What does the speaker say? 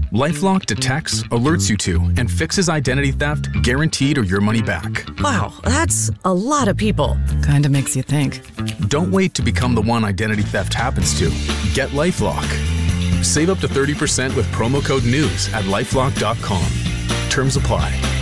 LifeLock detects, alerts you to, and fixes identity theft guaranteed or your money back. Wow, that's a lot of people. Kinda makes you think. Don't wait to become the one identity theft happens to. Get LifeLock. Save up to 30% with promo code NEWS at LifeLock.com. Terms apply.